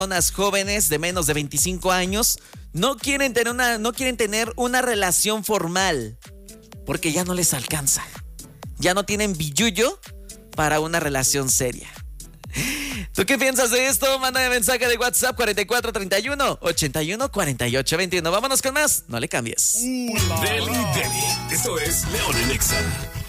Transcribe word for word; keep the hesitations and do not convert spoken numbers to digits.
personas jóvenes de menos de veinticinco años no quieren tener una, no quieren tener una relación formal porque ya no les alcanza. Ya no tienen billullo para una relación seria. ¿Tú qué piensas de esto? Mándame mensaje de WhatsApp cuarenta y cuatro treinta y uno ochenta y uno cuarenta y ocho veintiuno. Vámonos con más. No le cambies. Uh, Deli, Deli. Esto es León en Exa.